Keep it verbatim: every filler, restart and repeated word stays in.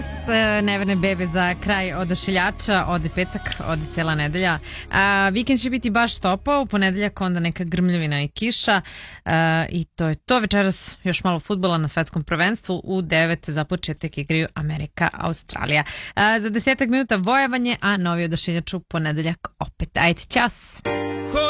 Neverne bebe za kraj odašiljača, ode petak, ode cijela nedelja. A, vikend će biti baš topao, u ponedeljak onda neka grmljavina i kiša a, i to je to. Večeras još malo fudbala na svetskom prvenstvu, u devet za početak igraju Amerika, Australija. A, za desetak minuta vojevanje, a novi odašiljač u ponedeljak opet. Ajde, čas!